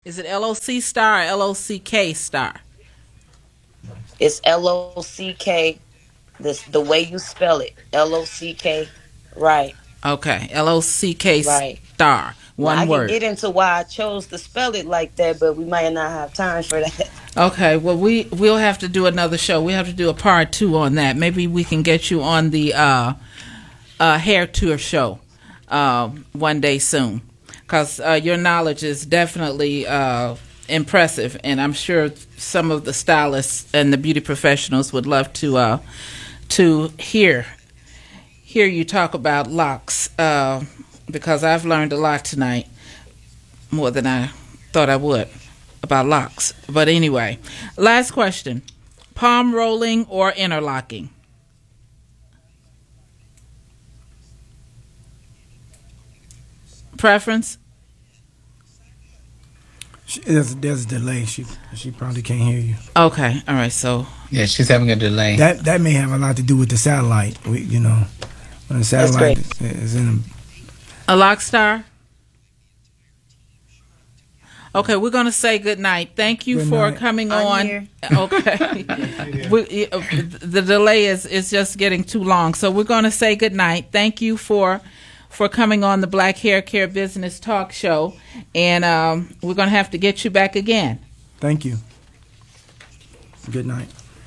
Is it LOC Star or LOCK Star? It's LOCK. The way you spell it, LOCK. Right. Okay, LOCK Right. Star. Now One I can word. get into why I chose to spell it like that, but we might not have time for that. Okay, well we'll have to do another show. We have to do a part 2 on that. Maybe we can get you on the hair tour show one day soon, because your knowledge is definitely impressive, and I'm sure some of the stylists and the beauty professionals would love to hear you talk about locks, because I've learned a lot tonight, more than I thought I would, about locks. But anyway, last question: palm rolling or interlocking? Preference? There's a delay. She probably can't hear you. Okay, all right. So Yeah, she's having a delay. That may have a lot to do with the satellite. When the satellite is in a lock star. Okay, we're going to say good night. Thank you for coming on. Here. Okay. The delay is just getting too long. So we're going to say good night. Thank you for coming on the Black Hair Care Business Talk Show. And we're going to have to get you back again. Thank you. Good night.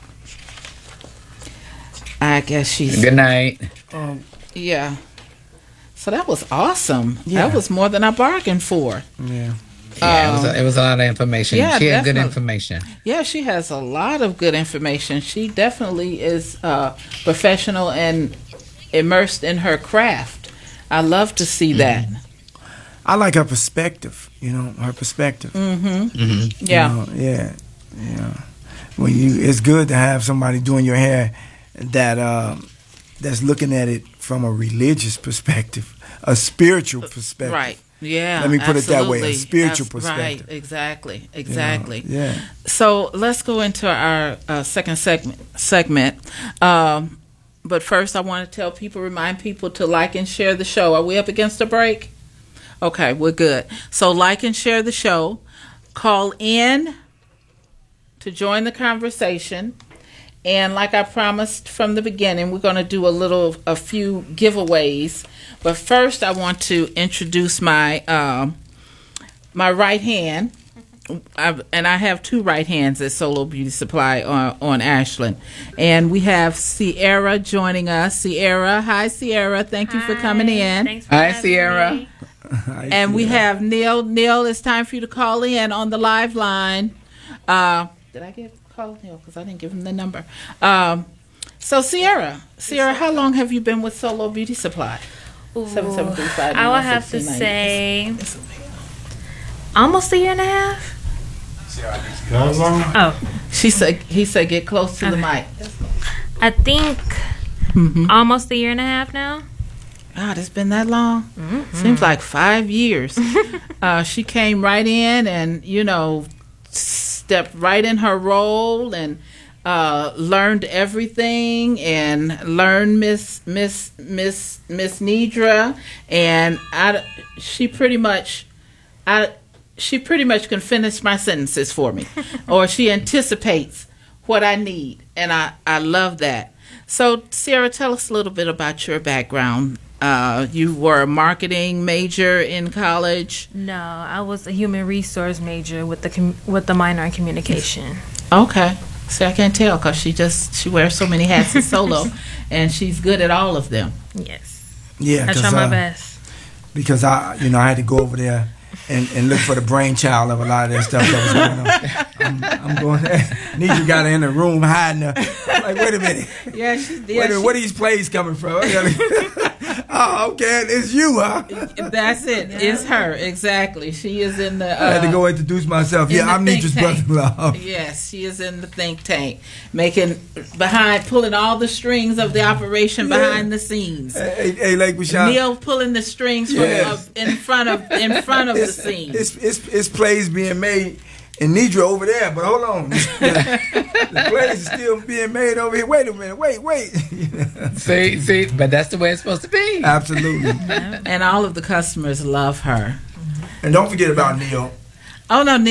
I guess she's... Good night. Yeah. So that was awesome. Yeah. That was more than I bargained for. Yeah. Yeah, it was a lot of information. Yeah, she had good definitely. information. Yeah, she has a lot of good information. She definitely is professional and immersed in her craft. I love to see that. I like her perspective. Her perspective. Yeah. Yeah. It's good to have somebody doing your hair that's looking at it from a religious perspective, a spiritual perspective. Right. Yeah. Let me put it that way, a absolutely. spiritual Right. perspective. Exactly. Yeah. So let's go into our second segment. But first, I want to remind people to like and share the show. Are we up against a break? Okay, we're good. So like and share the show. Call in to join the conversation. And like I promised from the beginning, we're going to do a few giveaways. But first, I want to introduce my right hand. And I have two right hands at Solo Beauty Supply on Ashland. And we have Sierra joining us. Sierra, hi Sierra. Thank you for coming in. Thanks for Hi, having Sierra. me. And we have Neil. Neil, it's time for you to call in on the live line. Did I call Neil? Because I didn't give him the number. So Sierra, how long have you been with Solo Beauty Supply? Ooh, 7735. I would have to say almost a year and a half. Oh, He said, get close to the mic. I think almost a year and a half now. God, it's been that long. Seems like 5 years. She came right in and stepped right in her role and learned everything and learned Miss Nidra, and she pretty much can finish my sentences for me, or she anticipates what I need, and I love that. So Sierra, tell us a little bit about your background. You were a marketing major in college. No, I was a human resource major with the minor in communication. Okay. See, I can't tell because she wears so many hats in Solo, and she's good at all of them. Yes. Yeah. I try my best. Because I had to go over there and look for the brainchild of a lot of that stuff that was going on. I'm going there. Nidra got her in the room hiding her. I'm like, wait a minute. Yeah, where are these plays coming from? Oh, okay, it's you, huh? That's it. It's her, exactly. She is in the... I had to go introduce myself. Yeah, I'm Nidra's brother-in-law. Yes, she is in the think tank, pulling all the strings of the operation behind the scenes. Hey, like Rashawn. Neil pulling the strings in front of the scene. It's plays being made. And Nidra over there, but hold on. The plays is still being made over here. Wait a minute. Wait. See, but that's the way it's supposed to be. Absolutely. And all of the customers love her. And don't forget about Neil. Oh, no,